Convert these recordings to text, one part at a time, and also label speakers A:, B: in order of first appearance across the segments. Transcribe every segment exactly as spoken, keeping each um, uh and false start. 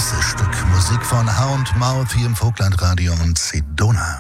A: großes Stück Musik von Haar und Mouth hier im Vogtlandradio und Sedona.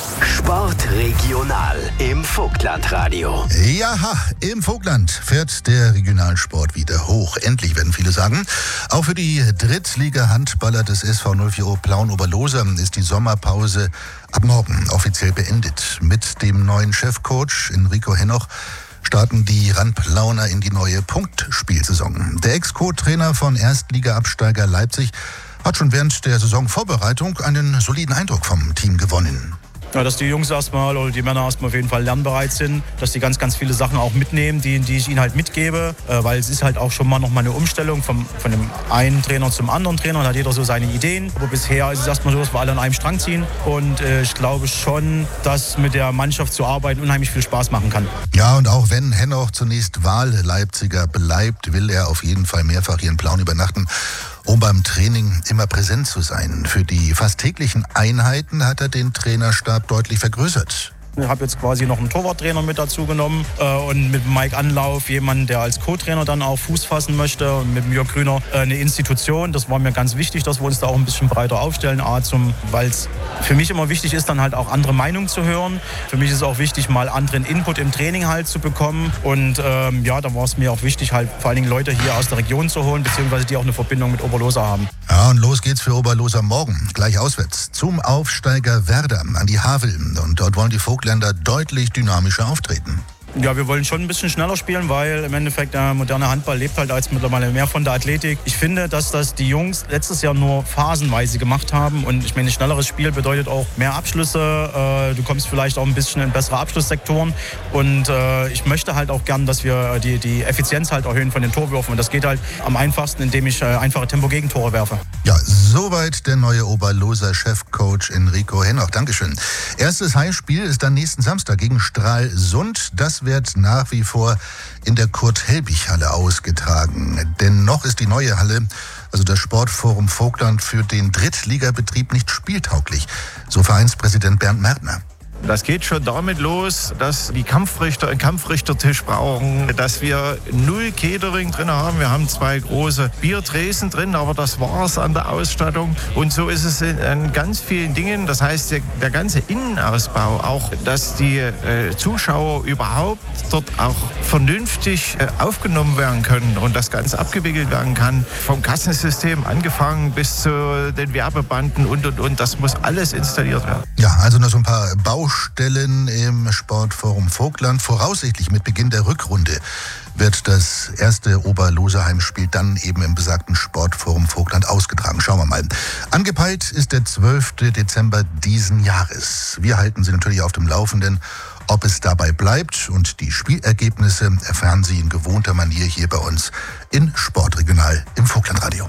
B: Sportregional im Vogtlandradio.
A: Ja, im Vogtland fährt der Regionalsport wieder hoch. Endlich, werden viele sagen. Auch für die Drittliga-Handballer des S V null vier Plauen-Oberloser ist die Sommerpause ab morgen offiziell beendet. Mit dem neuen Chefcoach Enrico Henoch starten die Randplauner in die neue Punktspielsaison. Der Ex-Co-Trainer von Erstliga-Absteiger Leipzig hat schon während der Saisonvorbereitung einen soliden Eindruck vom Team gewonnen.
C: Ja, dass die Jungs erstmal oder die Männer erstmal auf jeden Fall lernbereit sind, dass die ganz, ganz viele Sachen auch mitnehmen, die, die ich ihnen halt mitgebe, äh, weil es ist halt auch schon mal noch mal eine Umstellung vom, von dem einen Trainer zum anderen Trainer, da hat jeder so seine Ideen, aber bisher ist es erstmal so, dass wir alle an einem Strang ziehen und äh, ich glaube schon, dass mit der Mannschaft zu arbeiten unheimlich viel Spaß machen kann.
A: Ja, und auch wenn Henoch zunächst Wahl-Leipziger bleibt, will er auf jeden Fall mehrfach hier in Plauen übernachten, um beim Training immer präsent zu sein. Für die fast täglichen Einheiten hat er den Trainerstab deutlich vergrößert.
C: Ich habe jetzt quasi noch einen Torwarttrainer mit dazu genommen äh, und mit Mike Anlauf jemanden, der als Co-Trainer dann auch Fuß fassen möchte, und mit Jörg Grüner äh, eine Institution. Das war mir ganz wichtig, dass wir uns da auch ein bisschen breiter aufstellen, A, zum, weil es für mich immer wichtig ist, dann halt auch andere Meinungen zu hören. Für mich ist es auch wichtig, mal anderen Input im Training halt zu bekommen und ähm, ja, da war es mir auch wichtig, halt vor allen Dingen Leute hier aus der Region zu holen, beziehungsweise die auch eine Verbindung mit Oberloser haben.
A: Ja, und los geht's für Oberloser morgen, gleich auswärts, zum Aufsteiger Werder an die Havel. Und dort wollen die Vogtländer deutlich dynamischer auftreten.
C: Ja, wir wollen schon ein bisschen schneller spielen, weil im Endeffekt der moderne Handball lebt halt als mittlerweile mehr von der Athletik. Ich finde, dass das die Jungs letztes Jahr nur phasenweise gemacht haben und ich meine, ein schnelleres Spiel bedeutet auch mehr Abschlüsse. Du kommst vielleicht auch ein bisschen in bessere Abschlusssektoren und ich möchte halt auch gern, dass wir die, die Effizienz halt erhöhen von den Torwürfen und das geht halt am einfachsten, indem ich einfache Tempo-Gegentore werfe.
A: Ja, soweit der neue Oberloser Chefcoach Enrico Henoch. Dankeschön. Erstes Heimspiel ist dann nächsten Samstag gegen Stralsund. Das wird nach wie vor in der Kurt-Helbig-Halle ausgetragen. Denn noch ist die neue Halle, also das Sportforum Vogtland, für den Drittligabetrieb nicht spieltauglich, so Vereinspräsident Bernd Mertner.
D: Das geht schon damit los, dass die Kampfrichter einen Kampfrichtertisch brauchen, dass wir null Catering drin haben. Wir haben zwei große Biertresen drin, aber das war's an der Ausstattung. Und so ist es in ganz vielen Dingen. Das heißt, der, der ganze Innenausbau, auch dass die äh, Zuschauer überhaupt dort auch vernünftig äh, aufgenommen werden können und das Ganze abgewickelt werden kann. Vom Kassensystem angefangen bis zu den Werbebanden und, und, und. Das muss alles installiert werden.
A: Ja, also noch so ein paar Baustellen. Stellen im Sportforum Vogtland. Voraussichtlich mit Beginn der Rückrunde wird das erste Oberloser Heimspiel dann eben im besagten Sportforum Vogtland ausgetragen. Schauen wir mal. Angepeilt ist der zwölfte Dezember diesen Jahres. Wir halten Sie natürlich auf dem Laufenden, ob es dabei bleibt. Und die Spielergebnisse erfahren Sie in gewohnter Manier hier bei uns in Sportregional im Vogtlandradio.